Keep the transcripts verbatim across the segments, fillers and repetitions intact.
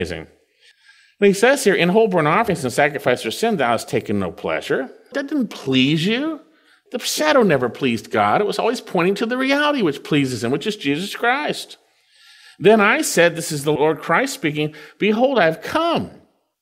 Amazing. But he says here, in whole burnt offerings and sacrifice for sin, thou hast taken no pleasure. That didn't please you. The shadow never pleased God. It was always pointing to the reality which pleases him, which is Jesus Christ. Then I said, this is the Lord Christ speaking, behold, I have come.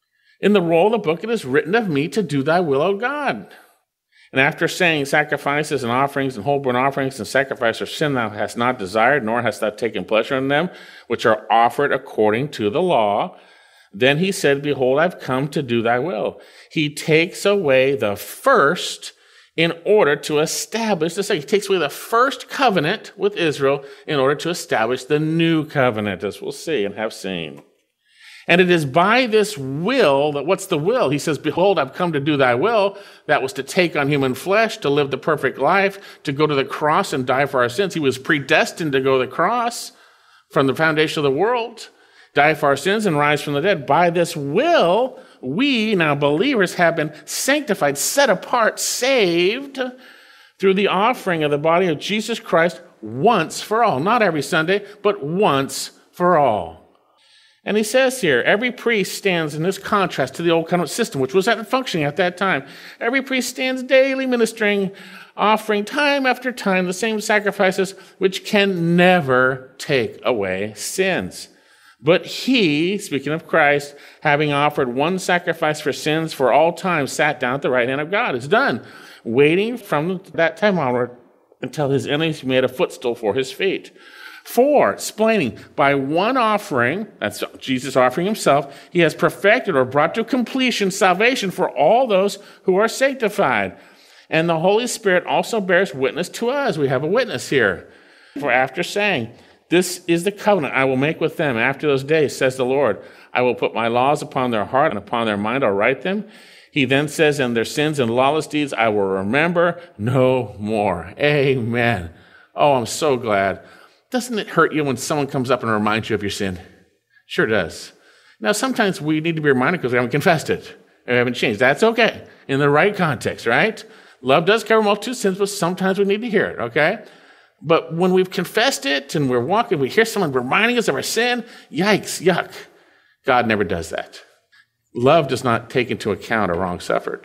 In the roll of the book it is written of me to do thy will, O God. And after saying sacrifices and offerings and whole burnt offerings and sacrifice for sin thou hast not desired, nor hast thou taken pleasure in them, which are offered according to the law, then he said, behold, I've come to do thy will. He takes away the first in order to establish the second. He takes away the first covenant with Israel in order to establish the new covenant, as we'll see and have seen. And it is by this will, that what's the will? He says, behold, I've come to do thy will. That was to take on human flesh, to live the perfect life, to go to the cross and die for our sins. He was predestined to go to the cross from the foundation of the world, die for our sins and rise from the dead. By this will, we, now believers, have been sanctified, set apart, saved through the offering of the body of Jesus Christ once for all. Not every Sunday, but once for all. And he says here, every priest stands in this contrast to the old covenant system, which was functioning at that time. Every priest stands daily ministering, offering time after time the same sacrifices, which can never take away sins. But he, speaking of Christ, having offered one sacrifice for sins for all time, sat down at the right hand of God. It's done. Waiting from that time onward until his enemies made a footstool for his feet. For, explaining, by one offering, that's Jesus offering himself, he has perfected or brought to completion salvation for all those who are sanctified. And the Holy Spirit also bears witness to us. We have a witness here. For after saying, this is the covenant I will make with them after those days, says the Lord. I will put my laws upon their heart and upon their mind I'll write them. He then says, and their sins and lawless deeds I will remember no more. Amen. Oh, I'm so glad. Doesn't it hurt you when someone comes up and reminds you of your sin? Sure does. Now, sometimes we need to be reminded because we haven't confessed it. We haven't changed. That's okay. In the right context, right? Love does cover multitude of sins, but sometimes we need to hear it, okay? But when we've confessed it and we're walking, we hear someone reminding us of our sin, yikes, yuck. God never does that. Love does not take into account a wrong suffered.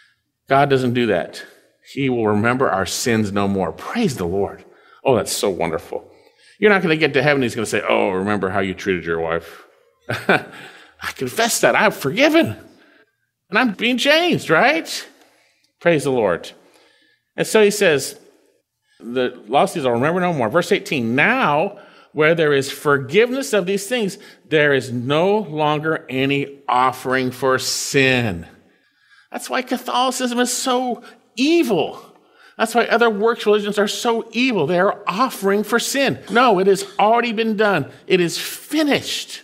God doesn't do that. He will remember our sins no more. Praise the Lord. Oh, that's so wonderful. You're not going to get to heaven. He's going to say, oh, remember how you treated your wife. I confess that. I'm forgiven. And I'm being changed, right? Praise the Lord. And so he says, the lost deeds I'll remember no more. Verse eighteen, now where there is forgiveness of these things, there is no longer any offering for sin. That's why Catholicism is so evil. That's why other works religions are so evil. They are offering for sin. No, it has already been done. It is finished.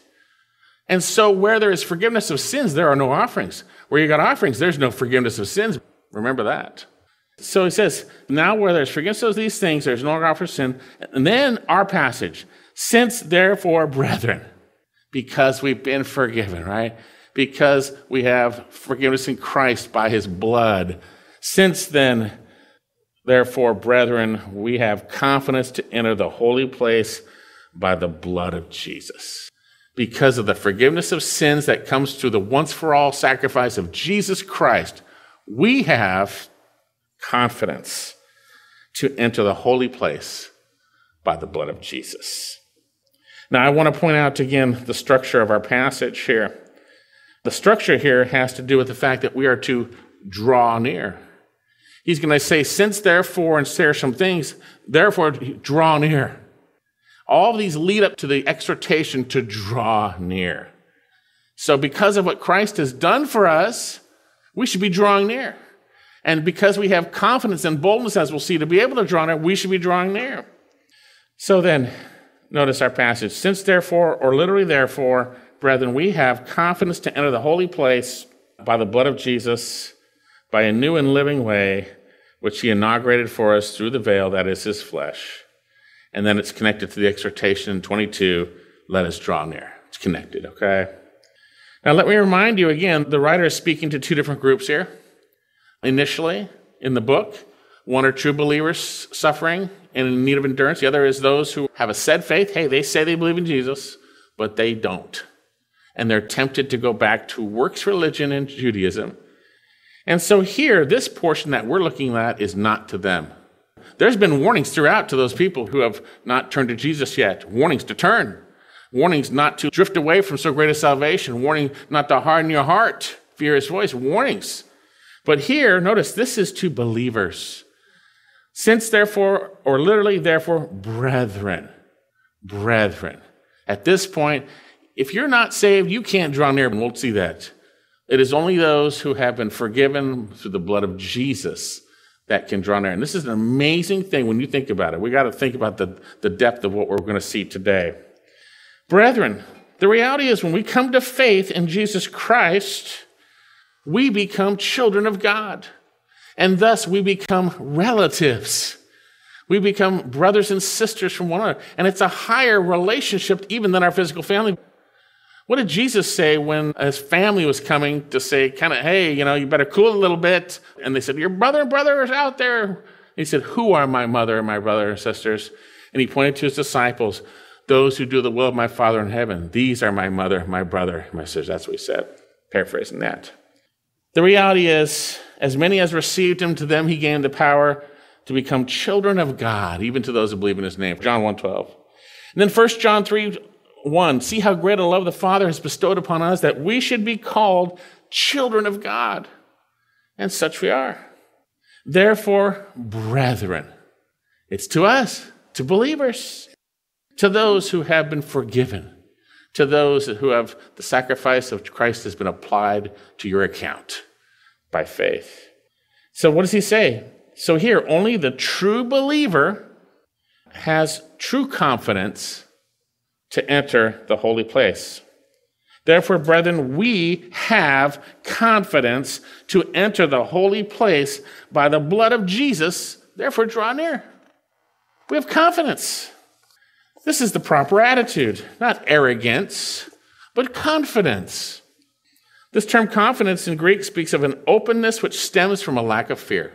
And so where there is forgiveness of sins, there are no offerings. Where you got offerings, there's no forgiveness of sins. Remember that. So he says, now where there's forgiveness of these things, there's no longer offering for sin. And then our passage, since therefore, brethren, because we've been forgiven, right? Because we have forgiveness in Christ by his blood. Since then, therefore, brethren, we have confidence to enter the holy place by the blood of Jesus. Because of the forgiveness of sins that comes through the once-for-all sacrifice of Jesus Christ, we have confidence to enter the holy place by the blood of Jesus. Now, I want to point out again the structure of our passage here. The structure here has to do with the fact that we are to draw near. He's going to say, since therefore, and share some things, therefore draw near. All of these lead up to the exhortation to draw near. So because of what Christ has done for us, we should be drawing near. And because we have confidence and boldness, as we'll see, to be able to draw near, we should be drawing near. So then, notice our passage. Since therefore, or literally therefore, brethren, we have confidence to enter the holy place by the blood of Jesus, by a new and living way, which he inaugurated for us through the veil, that is his flesh. And then it's connected to the exhortation in twenty-two, let us draw near. It's connected, okay? Now let me remind you again, the writer is speaking to two different groups here. Initially, in the book, one are true believers suffering and in need of endurance. The other is those who have a said faith. Hey, they say they believe in Jesus, but they don't. and they're tempted to go back to works religion and Judaism. And so here, this portion that we're looking at is not to them. There's been warnings throughout to those people who have not turned to Jesus yet. Warnings to turn. Warnings not to drift away from so great a salvation. Warning not to harden your heart, fear his voice. Warnings. But here, notice, this is to believers. Since therefore, or literally therefore, brethren. Brethren. At this point, if you're not saved, you can't draw near, and we'll see that. It is only those who have been forgiven through the blood of Jesus that can draw near. And this is an amazing thing when you think about it. We got to think about the, the depth of what we're going to see today. Brethren, the reality is when we come to faith in Jesus Christ, we become children of God. And thus we become relatives. We become brothers and sisters from one another. And it's a higher relationship even than our physical family. What did Jesus say when his family was coming to say, kind of, hey, you know, you better cool a little bit? And they said, your brother and brother is out there. And he said, who are my mother and my brother and sisters? And he pointed to his disciples, those who do the will of my Father in heaven. These are my mother, my brother, my sisters. That's what he said, paraphrasing that. The reality is, as many as received him, to them he gave the power to become children of God, even to those who believe in his name. John one twelve. And then First John three one, see how great a love the Father has bestowed upon us that we should be called children of God. And such we are. Therefore, brethren, it's to us, to believers, to those who have been forgiven, to those who have the sacrifice of Christ has been applied to your account by faith. So what does he say? So here, only the true believer has true confidence to enter the holy place. Therefore, brethren, we have confidence to enter the holy place by the blood of Jesus. Therefore, draw near. We have confidence. This is the proper attitude, not arrogance, but confidence. This term confidence in Greek speaks of an openness which stems from a lack of fear.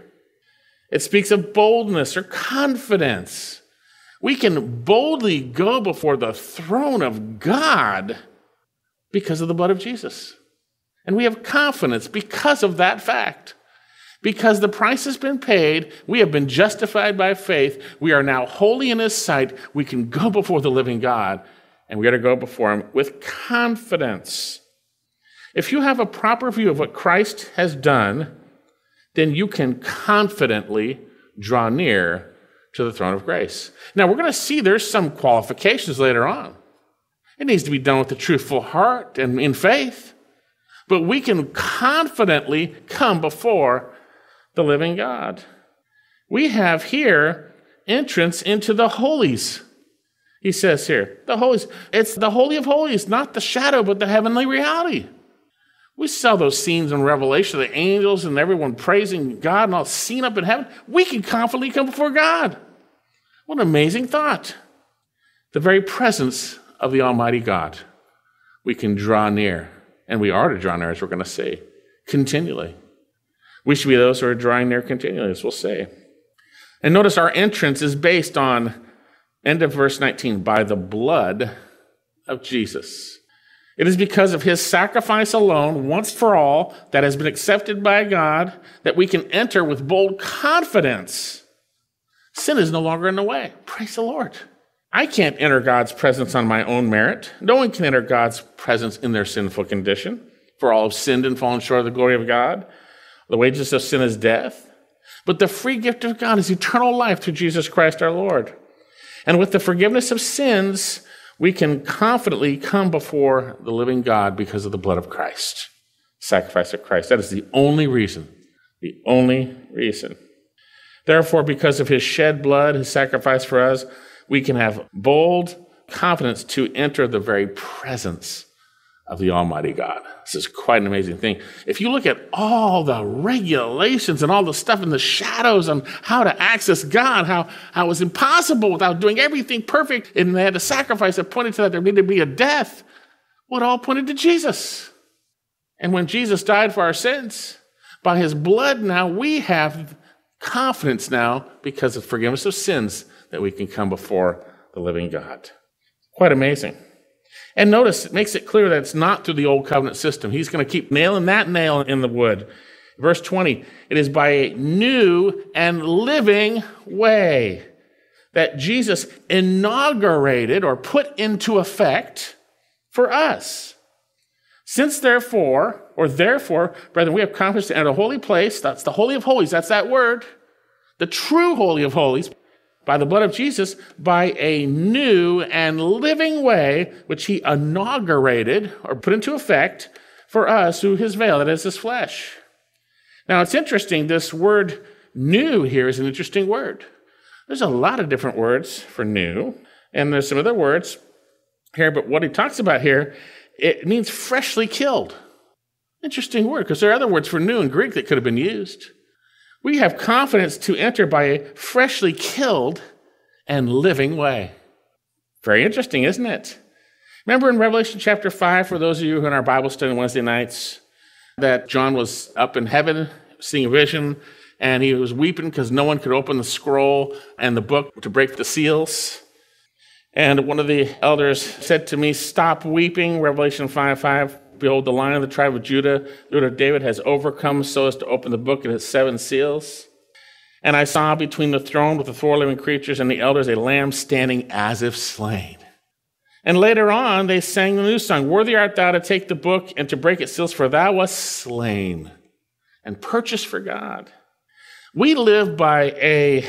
It speaks of boldness or confidence. We can boldly go before the throne of God because of the blood of Jesus. And we have confidence because of that fact. Because the price has been paid, we have been justified by faith, we are now holy in his sight, we can go before the living God, and we are to go before him with confidence. If you have a proper view of what Christ has done, then you can confidently draw near to the throne of grace. Now, we're going to see there's some qualifications later on. It needs to be done with a truthful heart and in faith. But we can confidently come before the living God. We have here entrance into the holies. He says here, the holies. It's the holy of holies, not the shadow, but the heavenly reality. We saw those scenes in Revelation, the angels and everyone praising God and all seen up in heaven. We can confidently come before God. What an amazing thought. The very presence of the Almighty God. We can draw near, and we are to draw near, as we're going to see, continually. We should be those who are drawing near continually, as we'll say. And notice our entrance is based on, end of verse nineteen, by the blood of Jesus. It is because of his sacrifice alone, once for all, that has been accepted by God, that we can enter with bold confidence. Sin is no longer in the way. Praise the Lord. I can't enter God's presence on my own merit. No one can enter God's presence in their sinful condition. For all have sinned and fallen short of the glory of God. The wages of sin is death. But the free gift of God is eternal life through Jesus Christ our Lord. And with the forgiveness of sins, we can confidently come before the living God because of the blood of Christ, sacrifice of Christ. That is the only reason, the only reason. Therefore, because of his shed blood, his sacrifice for us, we can have bold confidence to enter the very presence of the Almighty God. This is quite an amazing thing. If you look at all the regulations and all the stuff in the shadows on how to access God, how, how it was impossible without doing everything perfect, and they had a sacrifice that pointed to that there needed to be a death, well, it all pointed to Jesus. And when Jesus died for our sins, by his blood now we have confidence now because of forgiveness of sins that we can come before the living God. Quite amazing. And notice, it makes it clear that it's not through the old covenant system. He's going to keep nailing that nail in the wood. Verse twenty, it is by a new and living way that Jesus inaugurated or put into effect for us. Since therefore, or therefore, brethren, we have confidence to enter a holy place. That's the Holy of Holies. That's that word. The true Holy of Holies, by the blood of Jesus, by a new and living way, which he inaugurated or put into effect for us through his veil, that is his flesh. Now, it's interesting. This word new here is an interesting word. There's a lot of different words for new, and there's some other words here, but what he talks about here, it means freshly killed. Interesting word, because there are other words for new in Greek that could have been used. We have confidence to enter by a freshly killed and living way. Very interesting, isn't it? Remember in Revelation chapter five, for those of you who are in our Bible study on Wednesday nights, that John was up in heaven seeing a vision, and he was weeping because no one could open the scroll and the book to break the seals. And one of the elders said to me, "Stop weeping," Revelation five five. "Behold, the Lion of the tribe of Judah, the root of David, has overcome so as to open the book and its seven seals. And I saw between the throne with the four living creatures and the elders a lamb standing as if slain." And later on, they sang the new song, "Worthy art thou to take the book and to break its seals, for thou wast slain and purchased for God." We live by a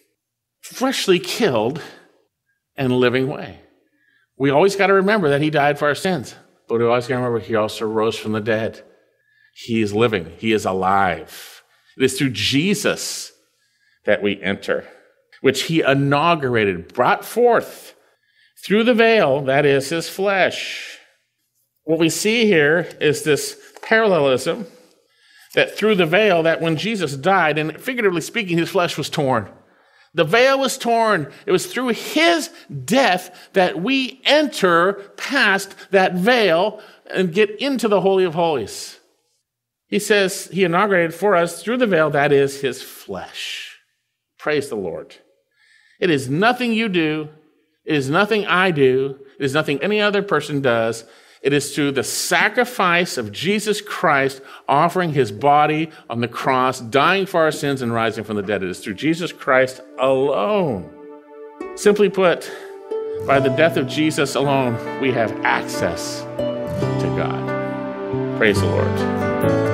freshly killed and living way. We always got to remember that he died for our sins, but we always got to remember he also rose from the dead. He is living. He is alive. It is through Jesus that we enter, which he inaugurated, brought forth through the veil, that is his flesh. What we see here is this parallelism that through the veil, that when Jesus died, and figuratively speaking, his flesh was torn. The veil was torn. It was through his death that we enter past that veil and get into the Holy of Holies. He says he inaugurated for us through the veil, that is his flesh. Praise the Lord. It is nothing you do. It is nothing I do. It is nothing any other person does. It is through the sacrifice of Jesus Christ offering his body on the cross, dying for our sins and rising from the dead. It is through Jesus Christ alone. Simply put, by the death of Jesus alone, we have access to God. Praise the Lord.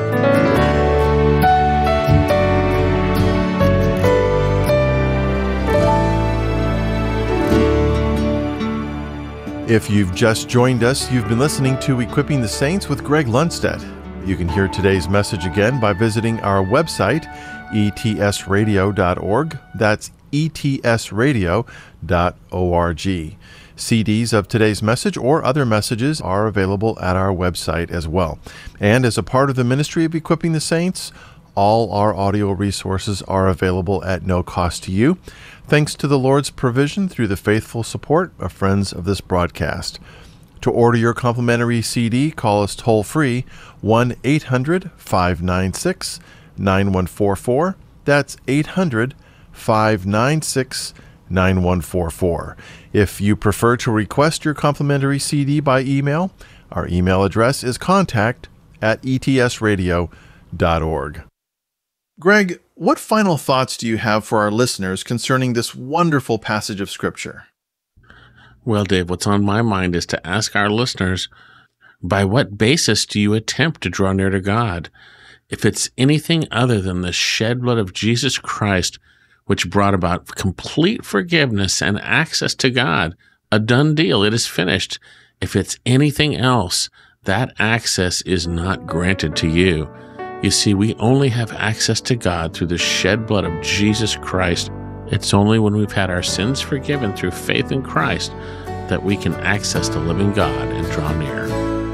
If you've just joined us, you've been listening to Equipping the Saints with Greg Lundstedt. You can hear today's message again by visiting our website, e t s radio dot org. That's e t s radio dot org. C Ds of today's message or other messages are available at our website as well. And as a part of the ministry of Equipping the Saints, all our audio resources are available at no cost to you, thanks to the Lord's provision through the faithful support of friends of this broadcast. To order your complimentary C D, call us toll-free, one eight hundred five nine six nine one four four. That's eight hundred five nine six nine one four four. If you prefer to request your complimentary C D by email, our email address is contact at e t s radio dot org. Greg, what final thoughts do you have for our listeners concerning this wonderful passage of Scripture? Well, Dave, what's on my mind is to ask our listeners, by what basis do you attempt to draw near to God? If it's anything other than the shed blood of Jesus Christ, which brought about complete forgiveness and access to God, a done deal, it is finished. If it's anything else, that access is not granted to you. You see, we only have access to God through the shed blood of Jesus Christ. It's only when we've had our sins forgiven through faith in Christ that we can access the living God and draw near.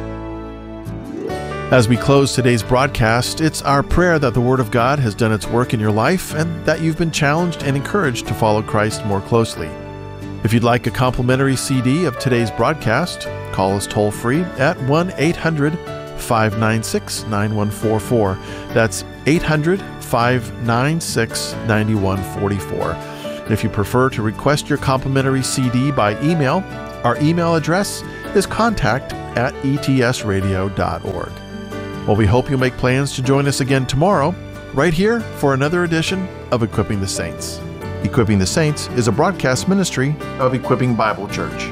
As we close today's broadcast, it's our prayer that the Word of God has done its work in your life and that you've been challenged and encouraged to follow Christ more closely. If you'd like a complimentary C D of today's broadcast, call us toll-free at one eight hundred five nine six nine one four four. That's eight hundred five nine six nine one four four. If you prefer to request your complimentary C D by email, our email address is contact at e t s radio dot org. Well, we hope you'll make plans to join us again tomorrow, right here for another edition of Equipping the Saints. Equipping the Saints is a broadcast ministry of Equipping Bible Church.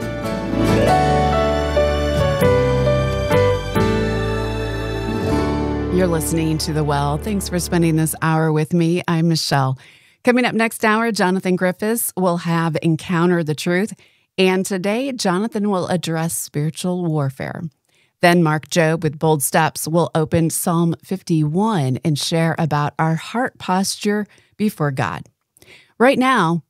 You're listening to The Well. Thanks for spending this hour with me. I'm Michelle. Coming up next hour, Jonathan Griffiths will have Encounter the Truth. And today, Jonathan will address spiritual warfare. Then Mark Jobe with Bold Steps will open Psalm fifty-one and share about our heart posture before God. Right now,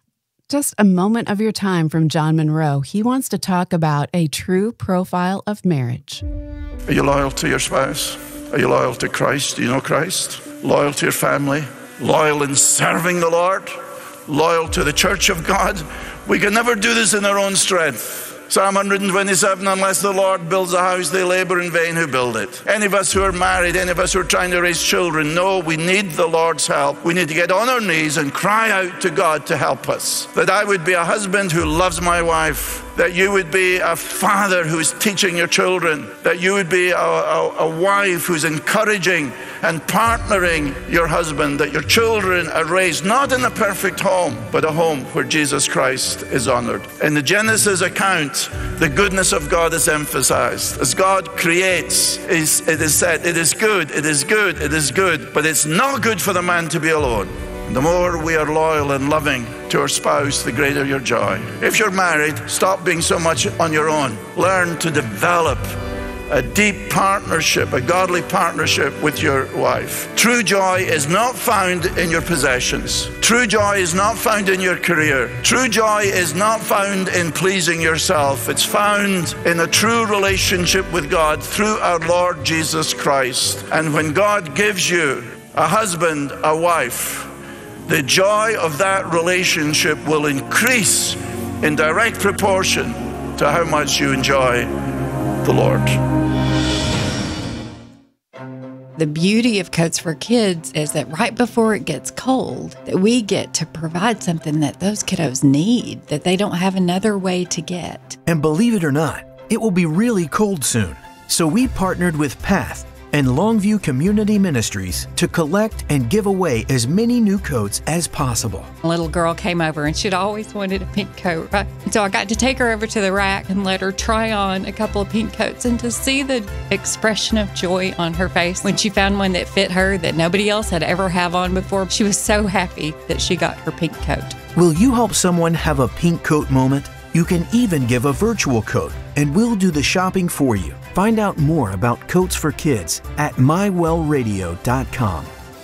just a moment of your time from John Monroe. He wants to talk about a true profile of marriage. Are you loyal to your spouse? Are you loyal to Christ? Do you know Christ? Loyal to your family? Loyal in serving the Lord? Loyal to the church of God? We can never do this in our own strength. Psalm one twenty-seven, unless the Lord builds a house, they labor in vain who build it. Any of us who are married, any of us who are trying to raise children, know we need the Lord's help. We need to get on our knees and cry out to God to help us. That I would be a husband who loves my wife. That you would be a father who is teaching your children. That you would be a, a, a wife who's encouraging and partnering your husband. That your children are raised not in a perfect home, but a home where Jesus Christ is honored. In the Genesis account, the goodness of God is emphasized. As God creates, it is said, it is good, it is good, it is good, but it's not good for the man to be alone. The more we are loyal and loving to our spouse, the greater your joy. If you're married, stop being so much on your own. Learn to develop a deep partnership, a godly partnership with your wife. True joy is not found in your possessions. True joy is not found in your career. True joy is not found in pleasing yourself. It's found in a true relationship with God through our Lord Jesus Christ. And when God gives you a husband, a wife, the joy of that relationship will increase in direct proportion to how much you enjoy the Lord. The beauty of Coats for Kids is that right before it gets cold, that we get to provide something that those kiddos need, that they don't have another way to get. And believe it or not, it will be really cold soon. So we partnered with PATH and Longview Community Ministries to collect and give away as many new coats as possible. A little girl came over and she'd always wanted a pink coat, right? And so I got to take her over to the rack and let her try on a couple of pink coats, and to see the expression of joy on her face when she found one that fit her that nobody else had ever have on before. She was so happy that she got her pink coat. Will you help someone have a pink coat moment? You can even give a virtual coat, and we'll do the shopping for you. Find out more about Coats for Kids at my well radio dot com.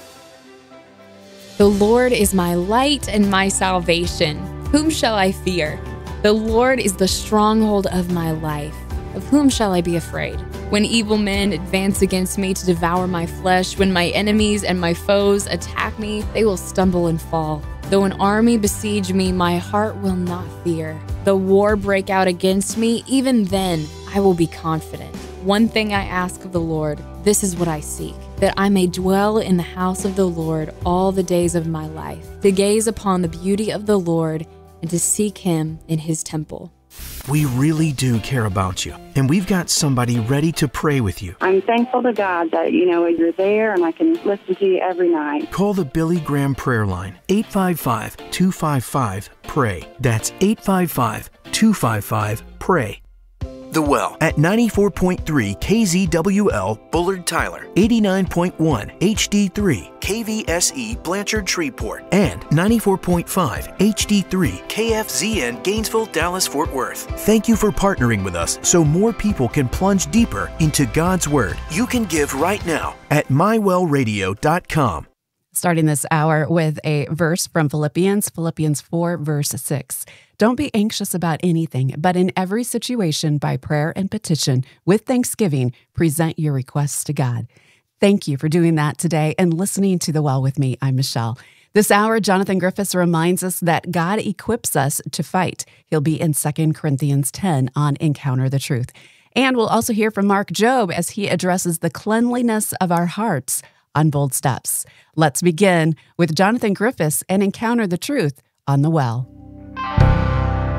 The Lord is my light and my salvation. Whom shall I fear? The Lord is the stronghold of my life. Of whom shall I be afraid? When evil men advance against me to devour my flesh, when my enemies and my foes attack me, they will stumble and fall. Though an army besiege me, my heart will not fear. Though war break out against me, even then I will be confident. One thing I ask of the Lord, this is what I seek, that I may dwell in the house of the Lord all the days of my life, to gaze upon the beauty of the Lord and to seek Him in His temple. We really do care about you, and we've got somebody ready to pray with you. I'm thankful to God that, you know, you're there and I can listen to you every night. Call the Billy Graham prayer line, eight five five, two five five, P R A Y. That's eight five five, two five five, P R A Y. The Well at ninety-four point three K Z W L Bullard Tyler, eighty-nine point one H D three K V S E Blanchard Shreveport, and ninety-four point five H D three K F Z N Gainesville, Dallas, Fort Worth. Thank you for partnering with us so more people can plunge deeper into God's Word. You can give right now at my well radio dot com. Starting this hour with a verse from Philippians, Philippians four, verse six. Don't be anxious about anything, but in every situation, by prayer and petition, with thanksgiving, present your requests to God. Thank you for doing that today and listening to The Well with me. I'm Michelle. This hour, Jonathan Griffiths reminds us that God equips us to fight. He'll be in Second Corinthians ten on Encounter the Truth. And we'll also hear from Mark Jobe as he addresses the cleanliness of our hearts on Bold Steps. Let's begin with Jonathan Griffiths and Encounter the Truth on The Well.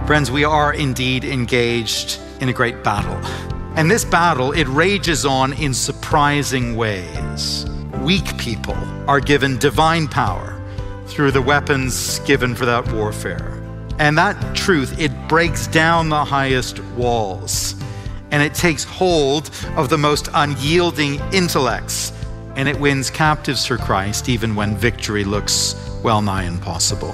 Friends, we are indeed engaged in a great battle. And this battle, it rages on in surprising ways. Weak people are given divine power through the weapons given for that warfare. And that truth, it breaks down the highest walls. And it takes hold of the most unyielding intellects. And it wins captives for Christ, even when victory looks well nigh impossible.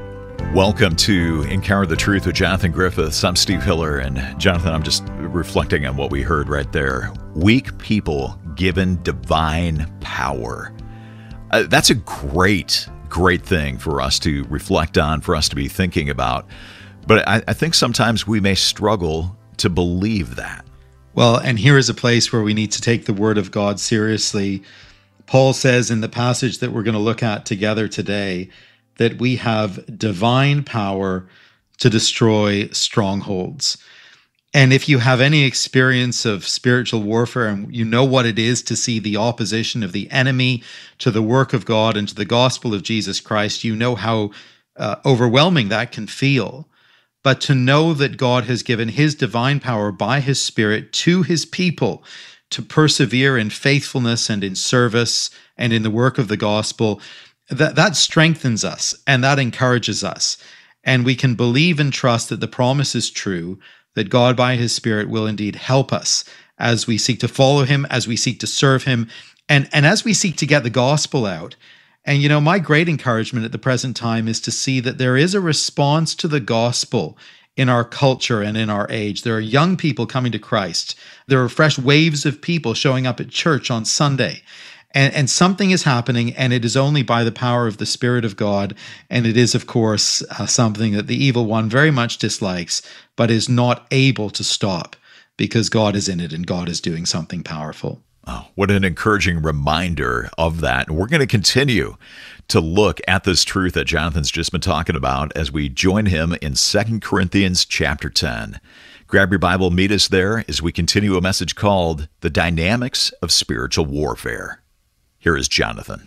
Welcome to Encounter the Truth with Jonathan Griffiths. I'm Steve Hiller, and Jonathan, I'm just reflecting on what we heard right there. Weak people given divine power. Uh, that's a great, great thing for us to reflect on, for us to be thinking about. But I, I think sometimes we may struggle to believe that. Well, and here is a place where we need to take the Word of God seriously. Paul says in the passage that we're going to look at together today that we have divine power to destroy strongholds. And if you have any experience of spiritual warfare and you know what it is to see the opposition of the enemy to the work of God and to the gospel of Jesus Christ, you know how uh, overwhelming that can feel. But to know that God has given his divine power by his Spirit to his people to persevere in faithfulness and in service and in the work of the gospel, that, that strengthens us and that encourages us. And we can believe and trust that the promise is true, that God by his Spirit will indeed help us as we seek to follow him, as we seek to serve him, and, and as we seek to get the gospel out. And, you know, my great encouragement at the present time is to see that there is a response to the gospel in our culture and in our age. There are young people coming to Christ. There are fresh waves of people showing up at church on Sunday. And, and something is happening, and it is only by the power of the Spirit of God. And it is, of course, uh, something that the evil one very much dislikes, but is not able to stop because God is in it and God is doing something powerful. Oh, what an encouraging reminder of that. And we're going to continue to look at this truth that Jonathan's just been talking about as we join him in Second Corinthians chapter ten. Grab your Bible, meet us there as we continue a message called The Dynamics of Spiritual Warfare. Here is Jonathan.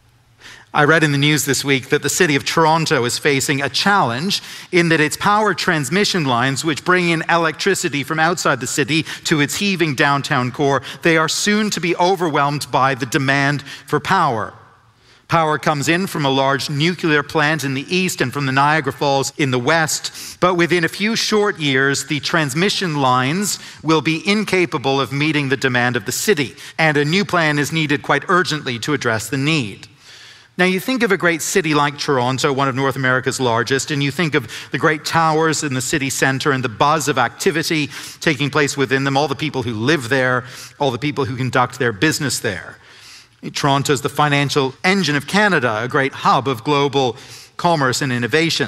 I read in the news this week that the city of Toronto is facing a challenge in that its power transmission lines, which bring in electricity from outside the city to its heaving downtown core, they are soon to be overwhelmed by the demand for power. Power comes in from a large nuclear plant in the east and from the Niagara Falls in the west, but within a few short years, the transmission lines will be incapable of meeting the demand of the city, and a new plan is needed quite urgently to address the need. Now, you think of a great city like Toronto, one of North America's largest, and you think of the great towers in the city center and the buzz of activity taking place within them, all the people who live there, all the people who conduct their business there. Toronto is the financial engine of Canada, a great hub of global commerce and innovation.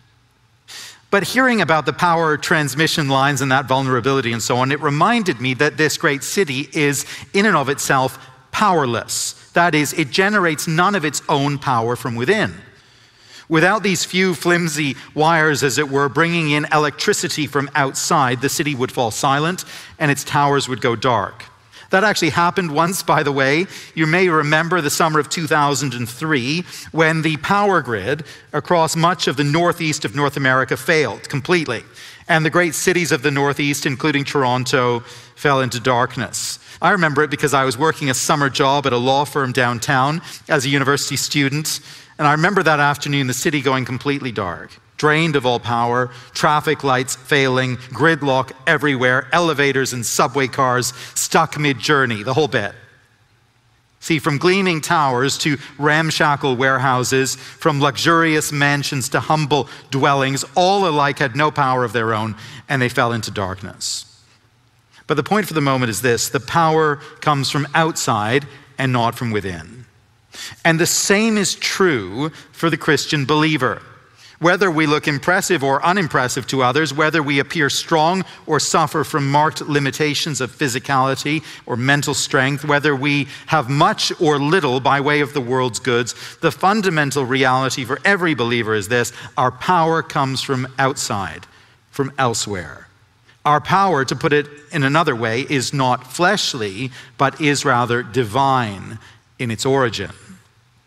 But hearing about the power transmission lines and that vulnerability and so on, it reminded me that this great city is in and of itself powerless. That is, it generates none of its own power from within. Without these few flimsy wires, as it were, bringing in electricity from outside, the city would fall silent and its towers would go dark. That actually happened once, by the way. You may remember the summer of two thousand three when the power grid across much of the northeast of North America failed completely. And the great cities of the northeast, including Toronto, fell into darkness. I remember it because I was working a summer job at a law firm downtown as a university student. And I remember that afternoon, the city going completely dark, drained of all power, traffic lights failing, gridlock everywhere, elevators and subway cars stuck mid-journey, the whole bit. See, from gleaming towers to ramshackle warehouses, from luxurious mansions to humble dwellings, all alike had no power of their own, and they fell into darkness. But the point for the moment is this: the power comes from outside and not from within. And the same is true for the Christian believer. Whether we look impressive or unimpressive to others, whether we appear strong or suffer from marked limitations of physicality or mental strength, whether we have much or little by way of the world's goods, the fundamental reality for every believer is this: our power comes from outside, from elsewhere. Our power, to put it in another way, is not fleshly, but is rather divine in its origin.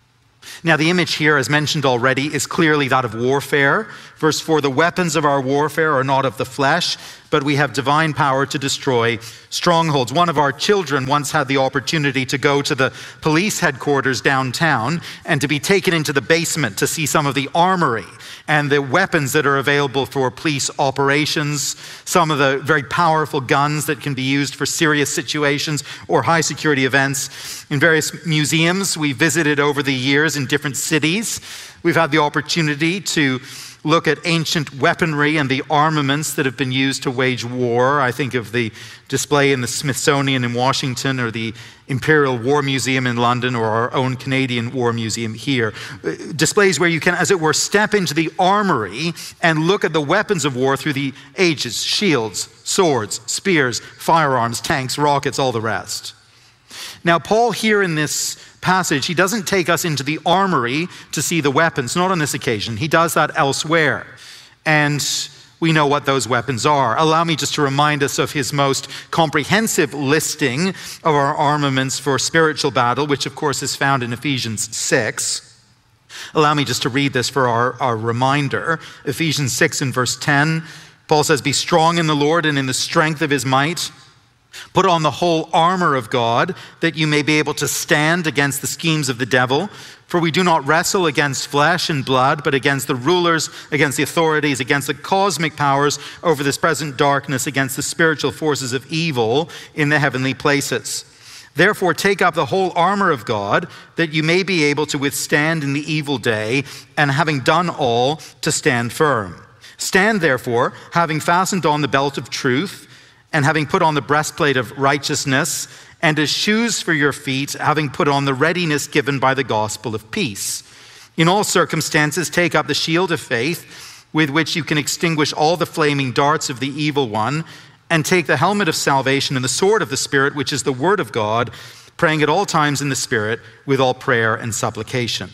Now, the image here, as mentioned already, is clearly that of warfare. Verse four, the weapons of our warfare are not of the flesh, but we have divine power to destroy strongholds. One of our children once had the opportunity to go to the police headquarters downtown and to be taken into the basement to see some of the armory and the weapons that are available for police operations, some of the very powerful guns that can be used for serious situations or high security events. In various museums we visited over the years in different cities, we've had the opportunity to look at ancient weaponry and the armaments that have been used to wage war. I think of the display in the Smithsonian in Washington, or the Imperial War Museum in London, or our own Canadian War Museum here. Displays where you can, as it were, step into the armory and look at the weapons of war through the ages: shields, swords, spears, firearms, tanks, rockets, all the rest. Now, Paul here in this passage, he doesn't take us into the armory to see the weapons, not on this occasion. He does that elsewhere. And we know what those weapons are. Allow me just to remind us of his most comprehensive listing of our armaments for spiritual battle, which of course is found in Ephesians six. Allow me just to read this for our, our reminder. Ephesians six and verse ten, Paul says, "Be strong in the Lord and in the strength of his might. Put on the whole armor of God, that you may be able to stand against the schemes of the devil. For we do not wrestle against flesh and blood, but against the rulers, against the authorities, against the cosmic powers over this present darkness, against the spiritual forces of evil in the heavenly places. Therefore, take up the whole armor of God, that you may be able to withstand in the evil day, and having done all, to stand firm. Stand therefore, having fastened on the belt of truth, and having put on the breastplate of righteousness, and as shoes for your feet, having put on the readiness given by the gospel of peace. In all circumstances, take up the shield of faith, with which you can extinguish all the flaming darts of the evil one, and take the helmet of salvation and the sword of the Spirit, which is the word of God, praying at all times in the Spirit with all prayer and supplication."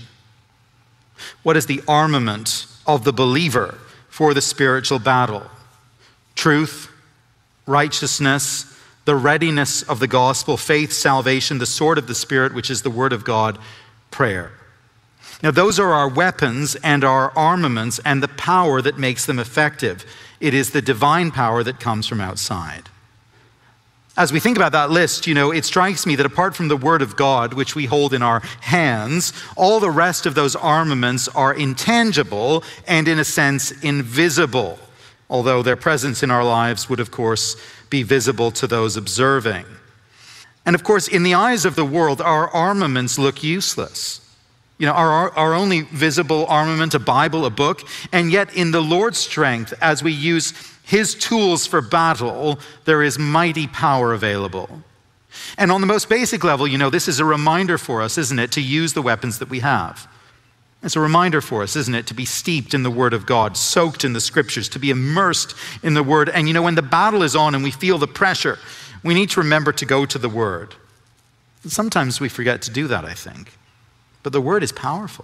What is the armament of the believer for the spiritual battle? Truth, righteousness, the readiness of the gospel, faith, salvation, the sword of the Spirit, which is the word of God, prayer. Now, those are our weapons and our armaments and the power that makes them effective. It is the divine power that comes from outside. As we think about that list, you know, it strikes me that apart from the word of God, which we hold in our hands, all the rest of those armaments are intangible and, in a sense, invisible, although their presence in our lives would, of course, be visible to those observing. And of course, in the eyes of the world, our armaments look useless. You know, our, our only visible armament, a Bible, a book, and yet in the Lord's strength, as we use his tools for battle, there is mighty power available. And on the most basic level, you know, this is a reminder for us, isn't it, to use the weapons that we have. It's a reminder for us, isn't it, to be steeped in the Word of God, soaked in the Scriptures, to be immersed in the Word. And you know, when the battle is on and we feel the pressure, we need to remember to go to the Word. Sometimes we forget to do that, I think. But the Word is powerful.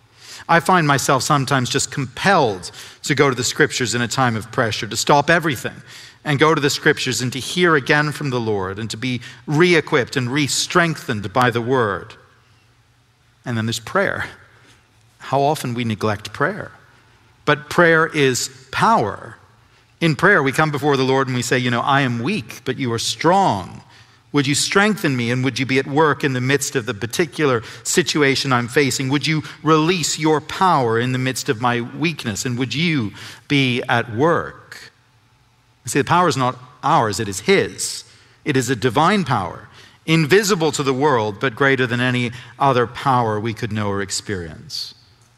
I find myself sometimes just compelled to go to the Scriptures in a time of pressure, to stop everything and go to the Scriptures and to hear again from the Lord and to be re-equipped and re-strengthened by the Word. And then there's prayer. How often we neglect prayer. But prayer is power. In prayer, we come before the Lord and we say, you know, I am weak, but you are strong. Would you strengthen me, and would you be at work in the midst of the particular situation I'm facing? Would you release your power in the midst of my weakness, and would you be at work? See, the power is not ours, it is his. It is a divine power, invisible to the world, but greater than any other power we could know or experience.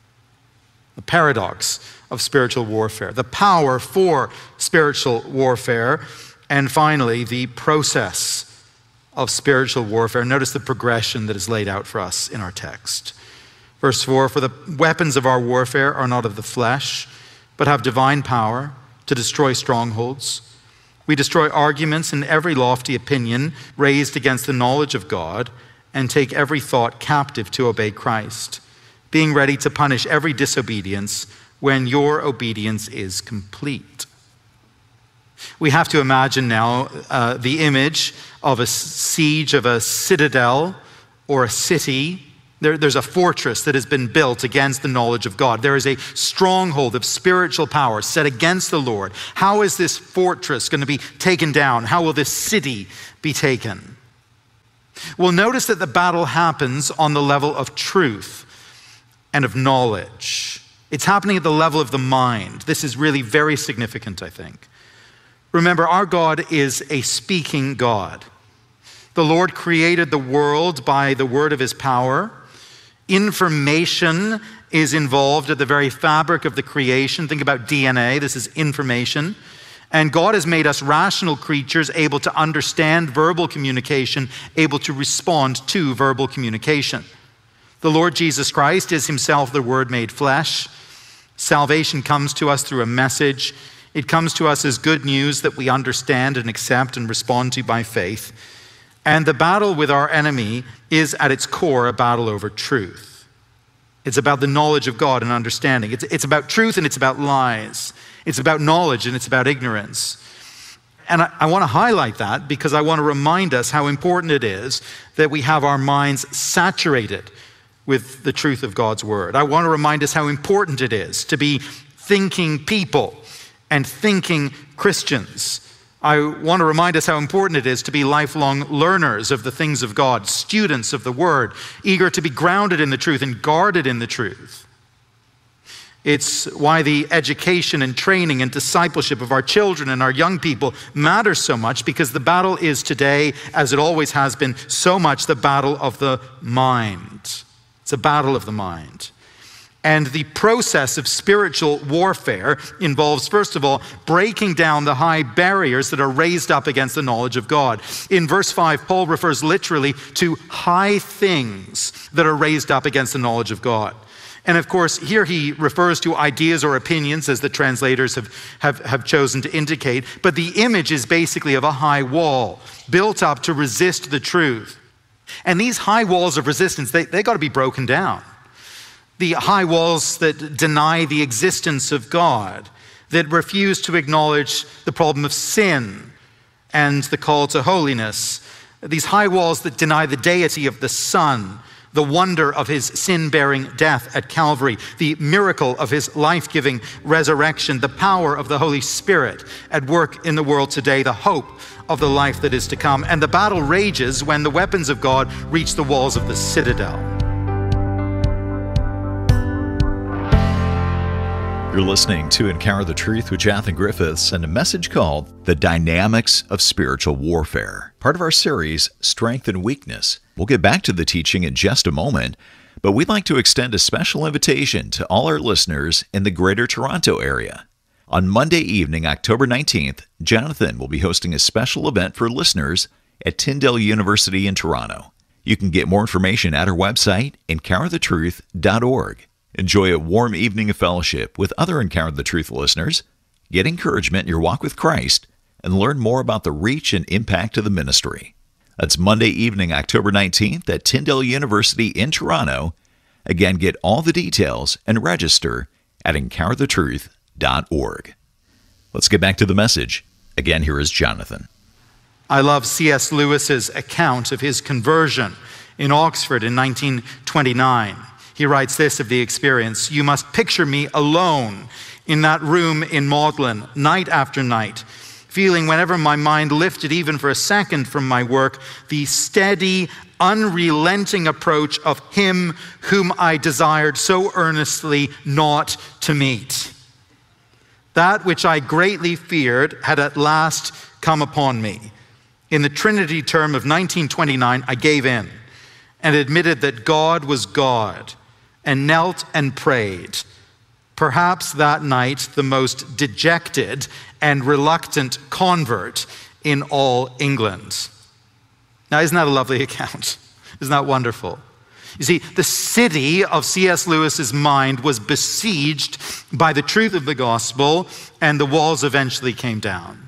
The paradox of spiritual warfare, the power for spiritual warfare, and finally, the process of spiritual warfare. Notice the progression that is laid out for us in our text. Verse four, "For the weapons of our warfare are not of the flesh, but have divine power to destroy strongholds. We destroy arguments and every lofty opinion raised against the knowledge of God, and take every thought captive to obey Christ, being ready to punish every disobedience when your obedience is complete." We have to imagine now uh, the image of a siege of a citadel or a city There, there's a fortress that has been built against the knowledge of God. There is a stronghold of spiritual power set against the Lord. How is this fortress going to be taken down? How will this city be taken? Well, notice that the battle happens on the level of truth and of knowledge. It's happening at the level of the mind. This is really very significant, I think. Remember, our God is a speaking God. The Lord created the world by the word of his power. Information is involved at the very fabric of the creation. Think about D N A. This is information. And God has made us rational creatures able to understand verbal communication, able to respond to verbal communication. The Lord Jesus Christ is himself the Word made flesh. Salvation comes to us through a message. It comes to us as good news that we understand and accept and respond to by faith. And the battle with our enemy is at its core a battle over truth. It's about the knowledge of God and understanding. It's, it's about truth and it's about lies. It's about knowledge and it's about ignorance. And I, I want to highlight that because I want to remind us how important it is that we have our minds saturated with the truth of God's word. I want to remind us how important it is to be thinking people and thinking Christians. I want to remind us how important it is to be lifelong learners of the things of God, students of the word, eager to be grounded in the truth and guarded in the truth. It's why the education and training and discipleship of our children and our young people matters so much, because the battle is today, as it always has been, so much the battle of the mind. It's a battle of the mind. And the process of spiritual warfare involves, first of all, breaking down the high barriers that are raised up against the knowledge of God. In verse five, Paul refers literally to high things that are raised up against the knowledge of God. And of course, here he refers to ideas or opinions, as the translators have, have, have chosen to indicate. But the image is basically of a high wall built up to resist the truth. And these high walls of resistance, they, they got to be broken down. The high walls that deny the existence of God, that refuse to acknowledge the problem of sin and the call to holiness. These high walls that deny the deity of the Son, the wonder of his sin-bearing death at Calvary, the miracle of his life-giving resurrection, the power of the Holy Spirit at work in the world today, the hope of the life that is to come. And the battle rages when the weapons of God reach the walls of the citadel. You're listening to Encounter the Truth with Jonathan Griffiths and a message called The Dynamics of Spiritual Warfare, part of our series, Strength and Weakness. We'll get back to the teaching in just a moment, but we'd like to extend a special invitation to all our listeners in the Greater Toronto area. On Monday evening, October nineteenth, Jonathan will be hosting a special event for listeners at Tyndale University in Toronto. You can get more information at our website, encounter the truth dot org. Enjoy a warm evening of fellowship with other Encounter the Truth listeners, get encouragement in your walk with Christ, and learn more about the reach and impact of the ministry. That's Monday evening, October nineteenth at Tyndale University in Toronto. Again, get all the details and register at encounter the truth dot org. Let's get back to the message. Again, here is Jonathan. I love C S Lewis's account of his conversion in Oxford in nineteen twenty-nine. He writes this of the experience: "You must picture me alone in that room in Magdalen, night after night, feeling whenever my mind lifted even for a second from my work, the steady, unrelenting approach of him whom I desired so earnestly not to meet. That which I greatly feared had at last come upon me. In the Trinity term of nineteen twenty-nine, I gave in and admitted that God was God, and knelt and prayed. Perhaps that night the most dejected and reluctant convert in all England." Now, isn't that a lovely account? Isn't that wonderful? You see, the city of C S Lewis's mind was besieged by the truth of the gospel, and the walls eventually came down.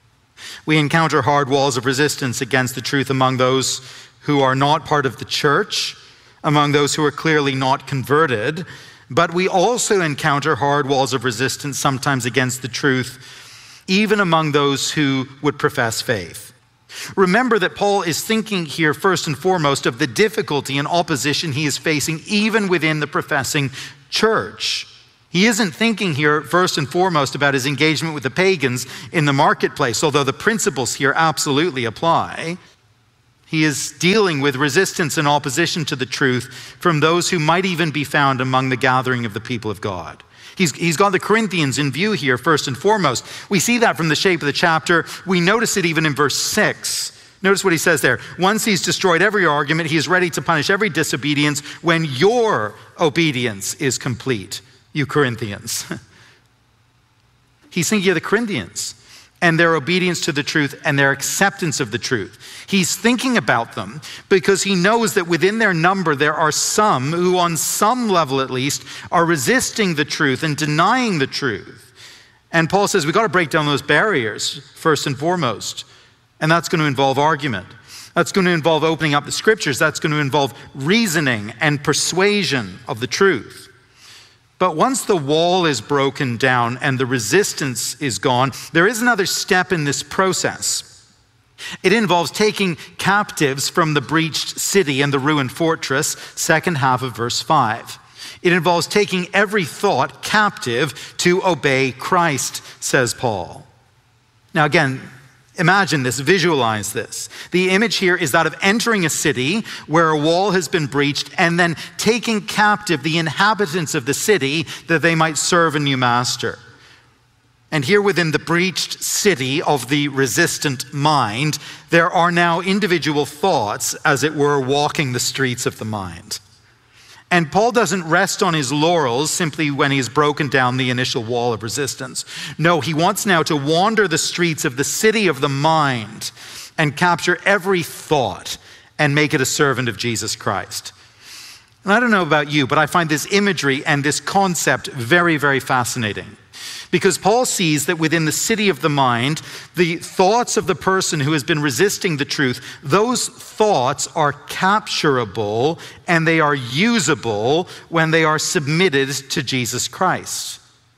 We encounter hard walls of resistance against the truth among those who are not part of the church, among those who are clearly not converted, but we also encounter hard walls of resistance sometimes against the truth, even among those who would profess faith. Remember that Paul is thinking here first and foremost of the difficulty and opposition he is facing even within the professing church. He isn't thinking here first and foremost about his engagement with the pagans in the marketplace, although the principles here absolutely apply. He is dealing with resistance and opposition to the truth from those who might even be found among the gathering of the people of God. He's, he's got the Corinthians in view here first and foremost. We see that from the shape of the chapter. We notice it even in verse six. Notice what he says there. Once he's destroyed every argument, he is ready to punish every disobedience when your obedience is complete, you Corinthians. He's thinking of the Corinthians and their obedience to the truth and their acceptance of the truth. He's thinking about them because he knows that within their number there are some who, on some level at least, are resisting the truth and denying the truth. And Paul says we've got to break down those barriers first and foremost. And that's going to involve argument. That's going to involve opening up the scriptures. That's going to involve reasoning and persuasion of the truth. But once the wall is broken down and the resistance is gone, there is another step in this process. It involves taking captives from the breached city and the ruined fortress, second half of verse five. It involves taking every thought captive to obey Christ, says Paul. Now again, imagine this, visualize this. The image here is that of entering a city where a wall has been breached and then taking captive the inhabitants of the city that they might serve a new master. And here within the breached city of the resistant mind, there are now individual thoughts, as it were, walking the streets of the mind. And Paul doesn't rest on his laurels simply when he's broken down the initial wall of resistance. No, he wants now to wander the streets of the city of the mind and capture every thought and make it a servant of Jesus Christ. And I don't know about you, but I find this imagery and this concept very, very fascinating. Because Paul sees that within the city of the mind, the thoughts of the person who has been resisting the truth, those thoughts are capturable and they are usable when they are submitted to Jesus Christ.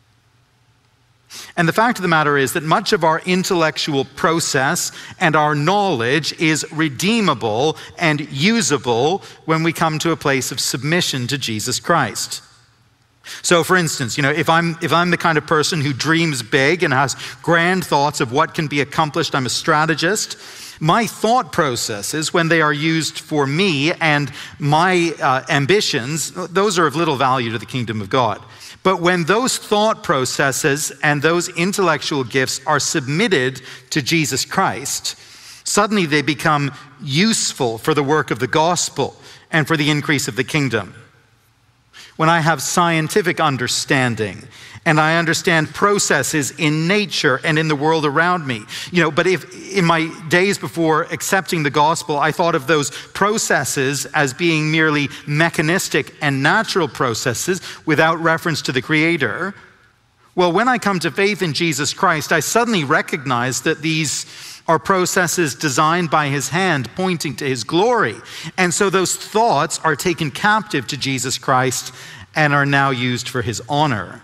And the fact of the matter is that much of our intellectual process and our knowledge is redeemable and usable when we come to a place of submission to Jesus Christ. So for instance, you know, if I'm if I'm the kind of person who dreams big and has grand thoughts of what can be accomplished, I'm a strategist, my thought processes, when they are used for me and my uh, ambitions, those are of little value to the kingdom of God. But when those thought processes and those intellectual gifts are submitted to Jesus Christ, suddenly they become useful for the work of the gospel and for the increase of the kingdom. When I have scientific understanding and I understand processes in nature and in the world around me, you know, but if in my days before accepting the gospel, I thought of those processes as being merely mechanistic and natural processes without reference to the Creator, well, when I come to faith in Jesus Christ, I suddenly recognize that these are processes designed by his hand, pointing to his glory. And so those thoughts are taken captive to Jesus Christ and are now used for his honor.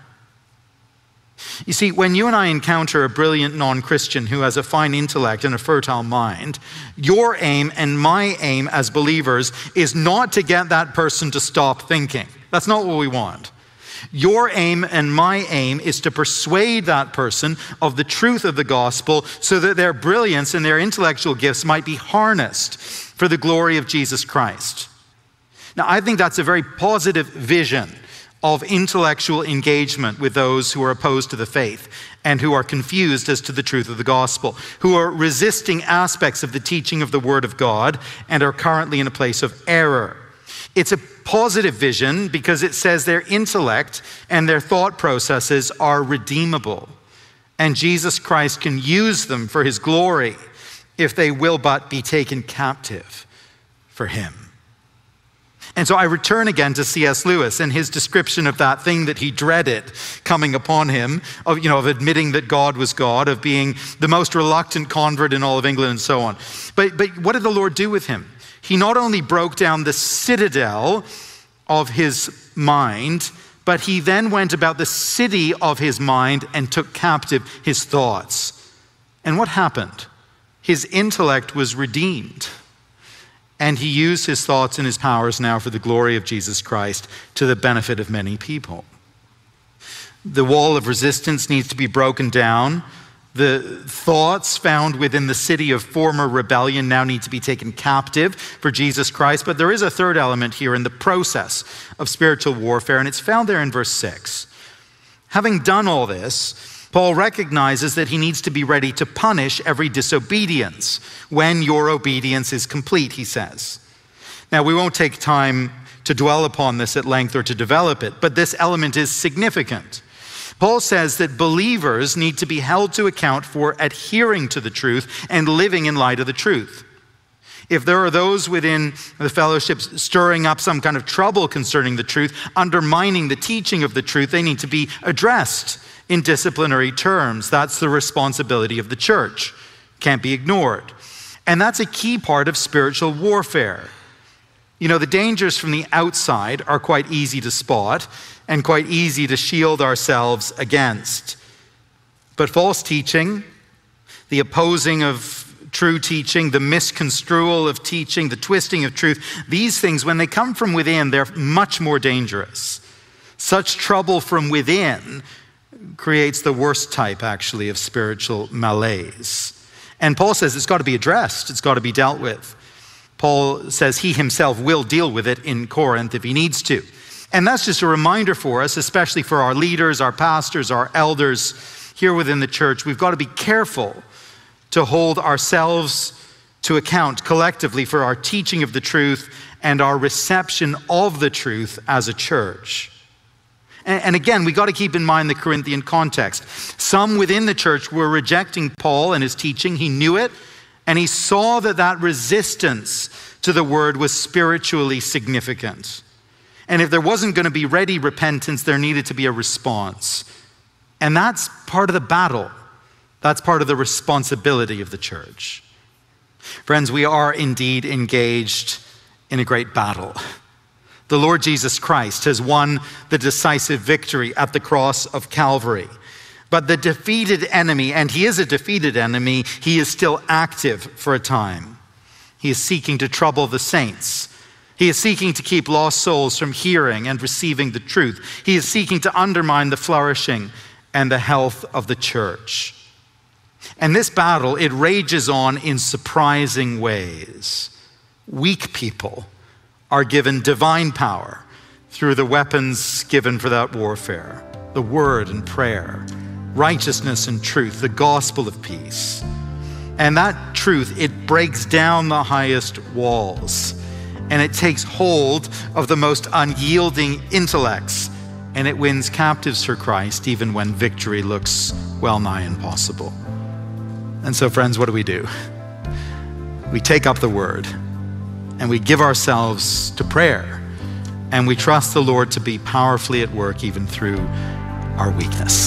You see, when you and I encounter a brilliant non-Christian who has a fine intellect and a fertile mind, your aim and my aim as believers is not to get that person to stop thinking. That's not what we want. Your aim and my aim is to persuade that person of the truth of the gospel so that their brilliance and their intellectual gifts might be harnessed for the glory of Jesus Christ. Now, I think that's a very positive vision of intellectual engagement with those who are opposed to the faith and who are confused as to the truth of the gospel, who are resisting aspects of the teaching of the Word of God and are currently in a place of error. It's a positive vision because it says their intellect and their thought processes are redeemable, and Jesus Christ can use them for his glory if they will but be taken captive for him. And so I return again to C S Lewis and his description of that thing that he dreaded coming upon him, of, you know, of admitting that God was God, of being the most reluctant convert in all of England and so on. But, but what did the Lord do with him? He not only broke down the citadel of his mind, but he then went about the city of his mind and took captive his thoughts. And what happened? His intellect was redeemed, and he used his thoughts and his powers now for the glory of Jesus Christ to the benefit of many people. The wall of resistance needs to be broken down. The thoughts found within the city of former rebellion now need to be taken captive for Jesus Christ. But there is a third element here in the process of spiritual warfare, and it's found there in verse six. Having done all this, Paul recognizes that he needs to be ready to punish every disobedience when your obedience is complete, he says. Now, we won't take time to dwell upon this at length or to develop it, but this element is significant. Paul says that believers need to be held to account for adhering to the truth and living in light of the truth. If there are those within the fellowship stirring up some kind of trouble concerning the truth, undermining the teaching of the truth, they need to be addressed in disciplinary terms. That's the responsibility of the church. Can't be ignored. And that's a key part of spiritual warfare. You know, the dangers from the outside are quite easy to spot and quite easy to shield ourselves against. But false teaching, the opposing of true teaching, the misconstrual of teaching, the twisting of truth, these things, when they come from within, they're much more dangerous. Such trouble from within creates the worst type, actually, of spiritual malaise. And Paul says it's got to be addressed. It's got to be dealt with. Paul says he himself will deal with it in Corinth if he needs to. And that's just a reminder for us, especially for our leaders, our pastors, our elders here within the church. We've got to be careful to hold ourselves to account collectively for our teaching of the truth and our reception of the truth as a church. And again, we got to keep in mind the Corinthian context. Some within the church were rejecting Paul and his teaching. He knew it, and he saw that that resistance to the word was spiritually significant. And if there wasn't going to be ready repentance, there needed to be a response. And that's part of the battle. That's part of the responsibility of the church. Friends, we are indeed engaged in a great battle. The Lord Jesus Christ has won the decisive victory at the cross of Calvary. But the defeated enemy, and he is a defeated enemy, he is still active for a time. He is seeking to trouble the saints. He is seeking to keep lost souls from hearing and receiving the truth. He is seeking to undermine the flourishing and the health of the church. And this battle, it rages on in surprising ways. Weak people are given divine power through the weapons given for that warfare, the word and prayer, righteousness and truth, the gospel of peace. And that truth, it breaks down the highest walls, and it takes hold of the most unyielding intellects, and it wins captives for Christ even when victory looks well nigh impossible. And so, friends, what do we do? We take up the word and we give ourselves to prayer, and we trust the Lord to be powerfully at work even through our weakness.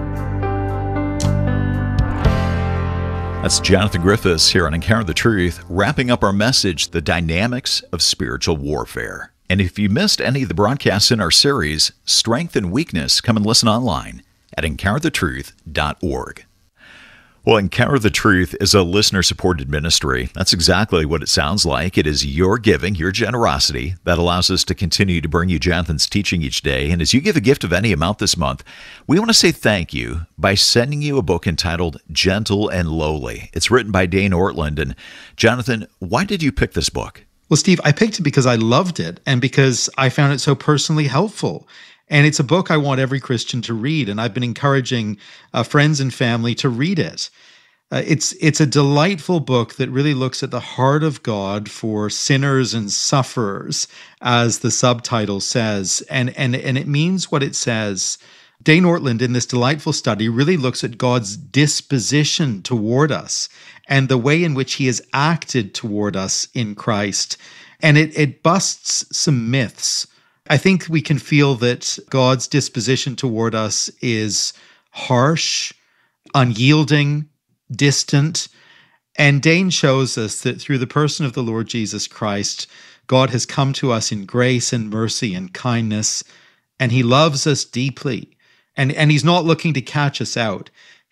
That's Jonathan Griffiths here on Encounter the Truth, wrapping up our message, The Dynamics of Spiritual Warfare. And if you missed any of the broadcasts in our series, Strength and Weakness, come and listen online at encounter the truth dot org. Well, Encounter the Truth is a listener-supported ministry. That's exactly what it sounds like. It is your giving, your generosity, that allows us to continue to bring you Jonathan's teaching each day. And as you give a gift of any amount this month, we want to say thank you by sending you a book entitled Gentle and Lowly. It's written by Dane Ortland. And Jonathan, why did you pick this book? Well, Steve, I picked it because I loved it and because I found it so personally helpful. And it's a book I want every Christian to read, and I've been encouraging uh, friends and family to read it. Uh, it's it's a delightful book that really looks at the heart of God for sinners and sufferers, as the subtitle says, and and and it means what it says. Dane Ortland, in this delightful study, really looks at God's disposition toward us and the way in which he has acted toward us in Christ. And it, it busts some myths. I think we can feel that God's disposition toward us is harsh, unyielding, distant. And Dane shows us that through the person of the Lord Jesus Christ, God has come to us in grace and mercy and kindness, and he loves us deeply. And, and he's not looking to catch us out.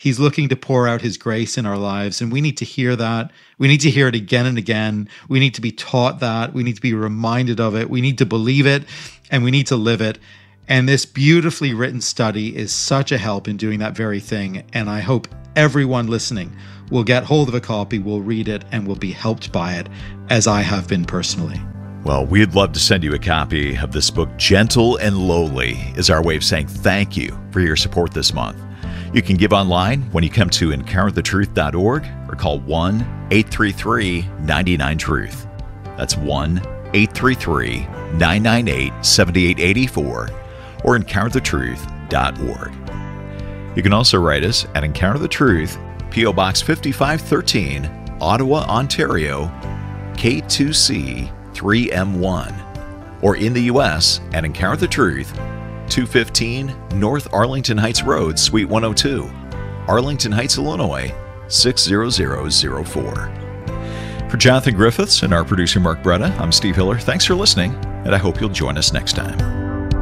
He's looking to pour out his grace in our lives, and we need to hear that. We need to hear it again and again. We need to be taught that. We need to be reminded of it. We need to believe it, and we need to live it. And this beautifully written study is such a help in doing that very thing. And I hope everyone listening will get hold of a copy, will read it, and will be helped by it, as I have been personally. Well, we'd love to send you a copy of this book. Gentle and Lowly is our way of saying thank you for your support this month. You can give online when you come to encounter the truth dot org or call one eight three three nine nine truth. That's one eight three three nine nine eight seven eight eight four or encounter the truth dot org. You can also write us at Encounter the Truth, P O Box fifty-five thirteen, Ottawa, Ontario, K two C three M one, or in the U S at Encounter the Truth, two fifteen North Arlington Heights Road, Suite one oh two, Arlington Heights, Illinois, six zero zero zero four. For Jonathan Griffiths and our producer Mark Bretta, I'm Steve Hiller. Thanks for listening, and I hope you'll join us next time.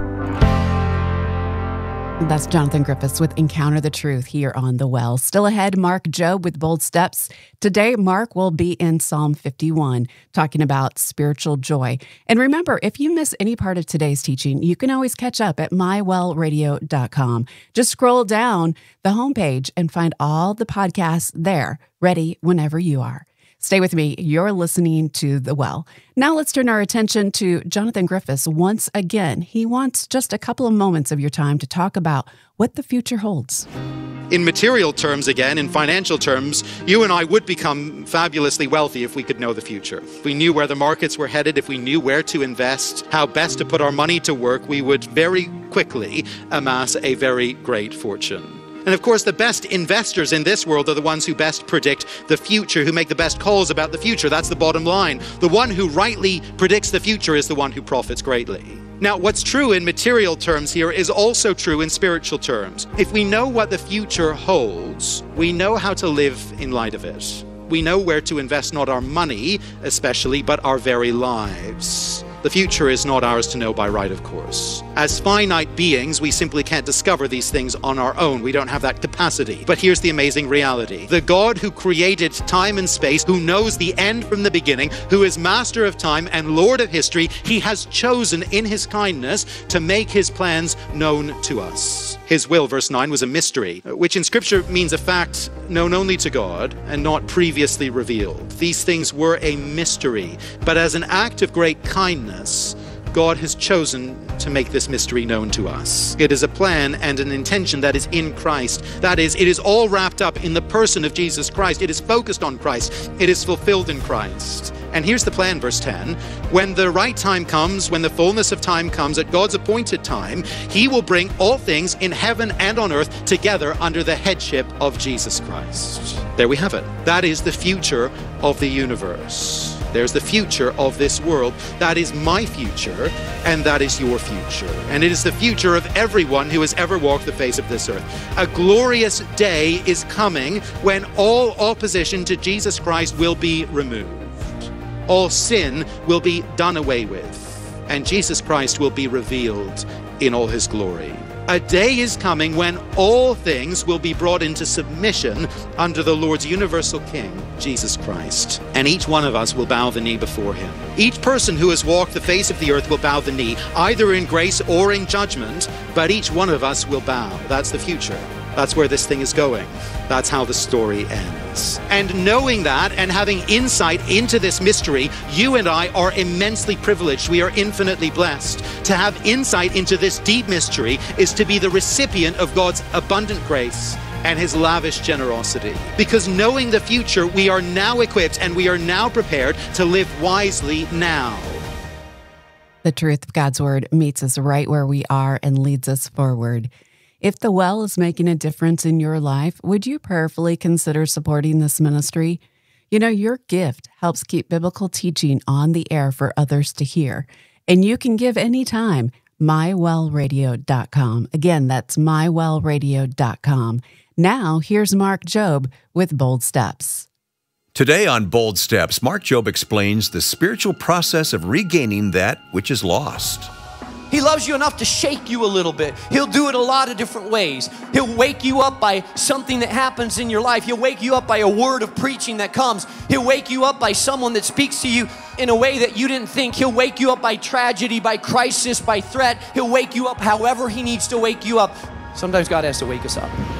That's Jonathan Griffiths with Encounter the Truth here on The Well. Still ahead, Mark Jobe with Bold Steps. Today, Mark will be in Psalm fifty-one, talking about spiritual joy. And remember, if you miss any part of today's teaching, you can always catch up at my well radio dot com. Just scroll down the homepage and find all the podcasts there, ready whenever you are. Stay with me. You're listening to The Well. Now let's turn our attention to Jonathan Griffiths once again. He wants just a couple of moments of your time to talk about what the future holds. In material terms, again, in financial terms, you and I would become fabulously wealthy if we could know the future. If we knew where the markets were headed, if we knew where to invest, how best to put our money to work, we would very quickly amass a very great fortune. And of course, the best investors in this world are the ones who best predict the future, who make the best calls about the future. That's the bottom line. The one who rightly predicts the future is the one who profits greatly. Now, what's true in material terms here is also true in spiritual terms. If we know what the future holds, we know how to live in light of it. We know where to invest not our money, especially, but our very lives. The future is not ours to know by right, of course. As finite beings, we simply can't discover these things on our own. We don't have that capacity. But here's the amazing reality. The God who created time and space, who knows the end from the beginning, who is master of time and Lord of history, he has chosen in his kindness to make his plans known to us. His will, verse nine, was a mystery, which in Scripture means a fact known only to God and not previously revealed. These things were a mystery, but as an act of great kindness, God has chosen to make this mystery known to us. It is a plan and an intention that is in Christ. That is, it is all wrapped up in the person of Jesus Christ. It is focused on Christ. It is fulfilled in Christ. And here's the plan, verse ten. When the right time comes, when the fullness of time comes, at God's appointed time, he will bring all things in heaven and on earth together under the headship of Jesus Christ. There we have it. That is the future of the universe. There's the future of this world. That is my future, and that is your future. And it is the future of everyone who has ever walked the face of this earth. A glorious day is coming when all opposition to Jesus Christ will be removed. All sin will be done away with, and Jesus Christ will be revealed in all his glory. A day is coming when all things will be brought into submission under the Lord's universal King, Jesus Christ. And each one of us will bow the knee before him. Each person who has walked the face of the earth will bow the knee, either in grace or in judgment, but each one of us will bow. That's the future. That's where this thing is going. That's how the story ends. And knowing that and having insight into this mystery, you and I are immensely privileged. We are infinitely blessed. To have insight into this deep mystery is to be the recipient of God's abundant grace and his lavish generosity. Because knowing the future, we are now equipped and we are now prepared to live wisely now. The truth of God's word meets us right where we are and leads us forward. If The Well is making a difference in your life, would you prayerfully consider supporting this ministry? You know, your gift helps keep biblical teaching on the air for others to hear. And you can give anytime. my well radio dot com. Again, that's my well radio dot com. Now, here's Mark Jobe with Bold Steps. Today on Bold Steps, Mark Jobe explains the spiritual process of regaining that which is lost. He loves you enough to shake you a little bit. He'll do it a lot of different ways. He'll wake you up by something that happens in your life. He'll wake you up by a word of preaching that comes. He'll wake you up by someone that speaks to you in a way that you didn't think. He'll wake you up by tragedy, by crisis, by threat. He'll wake you up however he needs to wake you up. Sometimes God has to wake us up.